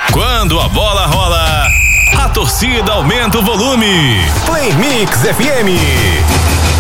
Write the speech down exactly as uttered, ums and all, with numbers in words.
Quando a bola rola, a torcida aumenta o volume. Play Mix F M.